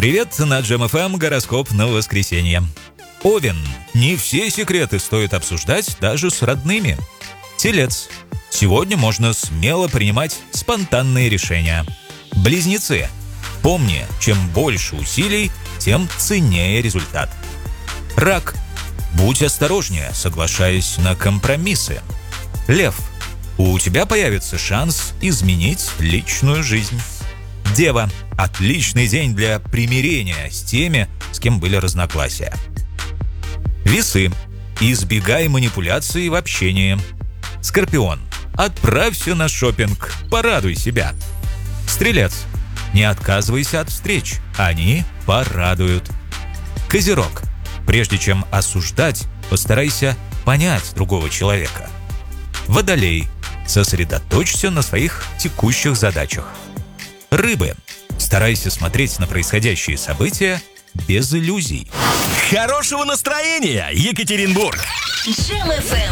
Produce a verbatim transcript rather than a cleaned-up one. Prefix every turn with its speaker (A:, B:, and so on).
A: Привет, на Джем эф эм гороскоп на воскресенье. Овен. Не все секреты стоит обсуждать даже с родными. Телец. Сегодня можно смело принимать спонтанные решения. Близнецы. Помни, чем больше усилий, тем ценнее результат. Рак. Будь осторожнее, соглашаясь на компромиссы. Лев. У тебя появится шанс изменить личную жизнь. Дева. Отличный день для примирения с теми, с кем были разногласия. Весы. Избегай манипуляций в общении. Скорпион. Отправься на шопинг, порадуй себя. Стрелец. Не отказывайся от встреч, они порадуют. Козерог. Прежде чем осуждать, постарайся понять другого человека. Водолей. Сосредоточься на своих текущих задачах. Рыбы. Старайся смотреть на происходящие события без иллюзий.
B: Хорошего настроения, Екатеринбург!
C: Джем эф эм.